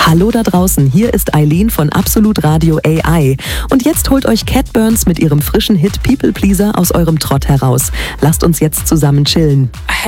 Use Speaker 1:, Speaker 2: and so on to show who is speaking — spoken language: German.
Speaker 1: Hallo da draußen, hier ist Eileen von Absolut Radio AI. Und jetzt holt euch Cat Burns mit ihrem frischen Hit People Pleaser aus eurem Trott heraus. Lasst uns jetzt zusammen chillen.